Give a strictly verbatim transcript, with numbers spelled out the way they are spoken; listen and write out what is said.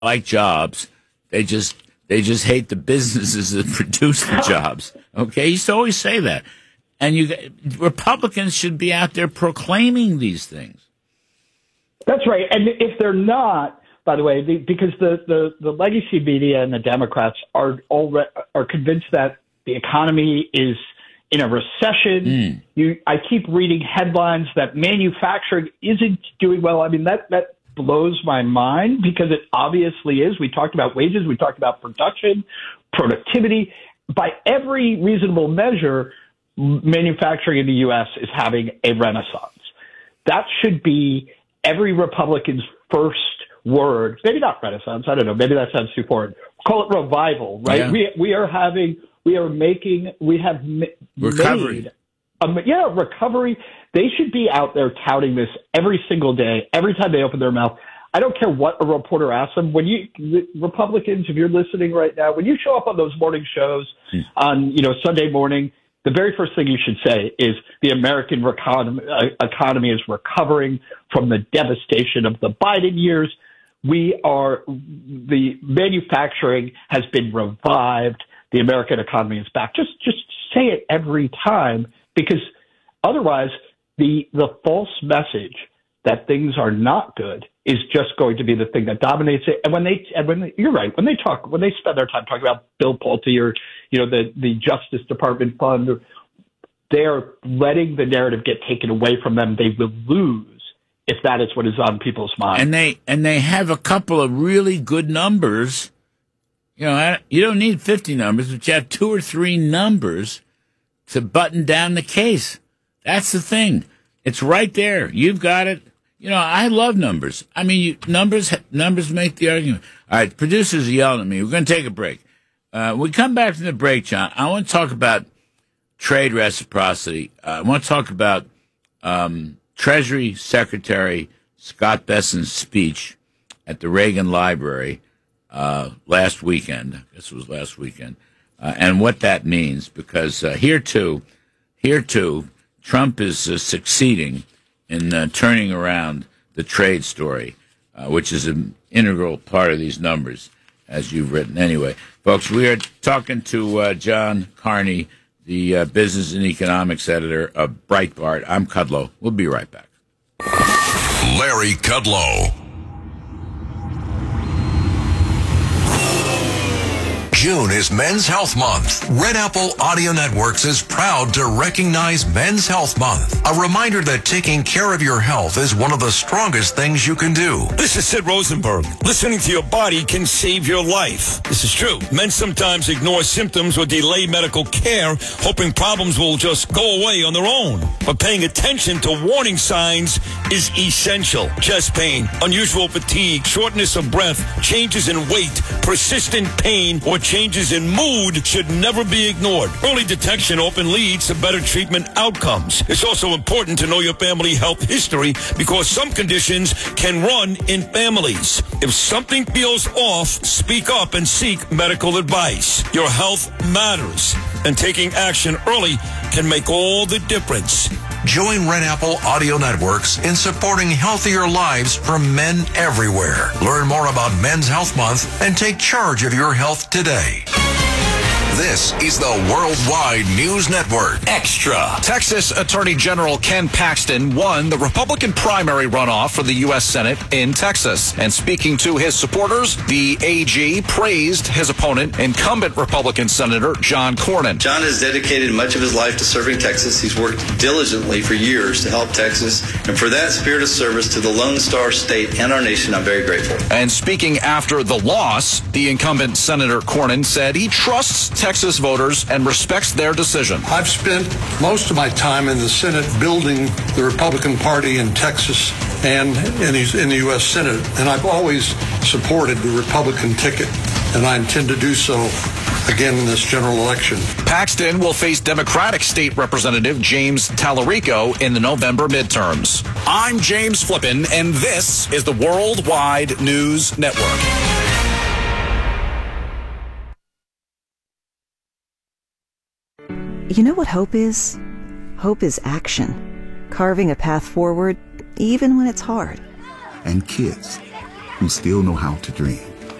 like jobs. They just they just hate the businesses that produce the jobs. Okay, he used to always say that. And you Republicans should be out there proclaiming these things. That's right. And if they're not, by the way, the, because the, the, the legacy media and the Democrats are already, are convinced that the economy is in a recession. Mm. You, I keep reading headlines that manufacturing isn't doing well. I mean, that, that blows my mind because it obviously is. We talked about wages. We talked about production, productivity. By every reasonable measure, manufacturing in the U S is having a renaissance. That should be every Republican's first word. Maybe not renaissance. I don't know. Maybe that sounds too foreign. Call it revival, right? Yeah. We we are having, we are making, we have ma- recovery. made, um, yeah, recovery. They should be out there touting this every single day, every time they open their mouth. I don't care what a reporter asks them. When you, Republicans, if you're listening right now, when you show up on those morning shows hmm. on, you know, Sunday morning, the very first thing you should say is the American recon- uh, economy is recovering from the devastation of the Biden years. We are, the manufacturing has been revived. The American economy is back. Just, just say it every time, because otherwise the, the false message that things are not good is just going to be the thing that dominates it. And when they, and when they, you're right, when they talk, when they spend their time talking about Bill Pulte or, you know, the, the Justice Department fund, they are letting the narrative get taken away from them. They will lose if that is what is on people's minds. And they, and they have a couple of really good numbers. You know, you don't need fifty numbers, but you have two or three numbers to button down the case. That's the thing. It's right there. You've got it. You know, I love numbers. I mean, you, numbers numbers make the argument. All right, producers are yelling at me. We're going to take a break. Uh, we come back from the break, John. I want to talk about trade reciprocity. Uh, I want to talk about um, Treasury Secretary Scott Bessent's speech at the Reagan Library uh, last weekend. I guess it was last weekend. Uh, and what that means, because uh, here, too, here, too, Trump is uh, succeeding in uh, turning around the trade story, uh, which is an integral part of these numbers, as you've written. Anyway, folks, we are talking to uh, John Carney, the uh, business and economics editor of Breitbart. I'm Kudlow. We'll be right back. Larry Kudlow. June is Men's Health Month. Red Apple Audio Networks is proud to recognize Men's Health Month. A reminder that taking care of your health is one of the strongest things you can do. This is Sid Rosenberg. Listening to your body can save your life. This is true. Men sometimes ignore symptoms or delay medical care, hoping problems will just go away on their own. But paying attention to warning signs is essential. Chest pain, unusual fatigue, shortness of breath, changes in weight, persistent pain, or changes in mood should never be ignored. Early detection often leads to better treatment outcomes. It's also important to know your family health history because some conditions can run in families. If something feels off, speak up and seek medical advice. Your health matters, and taking action early can make all the difference. Join Red Apple Audio Networks in supporting healthier lives for men everywhere. Learn more about Men's Health Month and take charge of your health today. This is the Worldwide News Network Extra. Texas Attorney General Ken Paxton won the Republican primary runoff for the U S Senate in Texas. And speaking to his supporters, the A G praised his opponent, incumbent Republican Senator John Cornyn. John has dedicated much of his life to serving Texas. He's worked diligently for years to help Texas. And for that spirit of service to the Lone Star State and our nation, I'm very grateful. And speaking after the loss, the incumbent Senator Cornyn said he trusts Texas voters and respects their decision. I've spent most of my time in the Senate building the Republican Party in Texas and in the U S Senate, and I've always supported the Republican ticket, and I intend to do so again in this general election. Paxton will face Democratic State Representative James Tallarico in the November midterms. I'm James Flippin, and this is the Worldwide News Network. You know what hope is? Hope is action. Carving a path forward, even when it's hard. And kids who still know how to dream.